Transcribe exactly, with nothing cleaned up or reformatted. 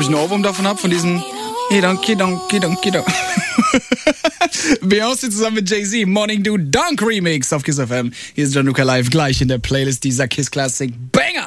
einen Ohrwurm davon habe, von diesem Kidon, Kidon, Kidon, Kidon. Beyoncé zusammen mit Jay-Z, Morning Do Dunk Remix auf Kiss F M. Hier ist Gianluca live, gleich in der Playlist dieser Kiss Classic Banger.